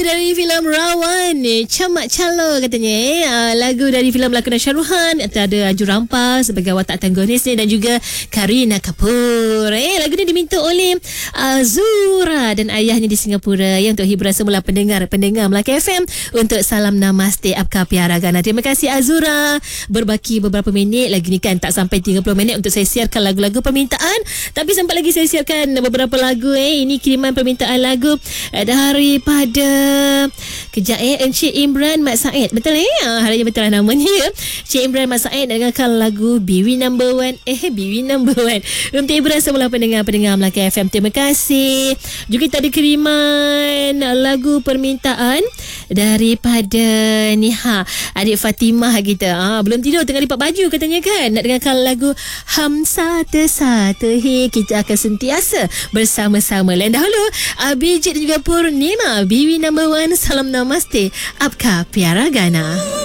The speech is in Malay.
dari filem Rawan ni, Camak Calo katanya. Lagu dari filem lakonan Syaruhan, ada Jurampa sebagai watak antagonis ni dan juga Kareena Kapoor. Lagu ni diminta oleh Zura dan ayahnya di Singapura untuk hiburan semula pendengar Melaka FM untuk salam namaste Apka Piara Gana. Terima kasih Azura. Berbaki beberapa minit lagi ni kan, tak sampai 30 minit untuk saya siarkan lagu-lagu permintaan, tapi sempat lagi saya siarkan beberapa lagu. Ini kiriman permintaan lagu daripada kejap Encik Imran Mat Said. Betul haranya betul lah namanya ya. Encik Imran Mat Said dengarkan lagu Biwi Number One. Biwi Number One untuk hiburan semula pendengar Melaka FM. Terima kasih. Juga kita ada kiriman lagu permintaan daripada Niha, adik Fatimah kita. Belum tidur, tengah lipat baju katanya kan. Nak dengarkan lagu Hamsa Tersata. Kita akan sentiasa bersama-sama. Lain dahulu Abhijit dan juga Purnima, Biwi Number One, salam namaste Apka Piara Gana.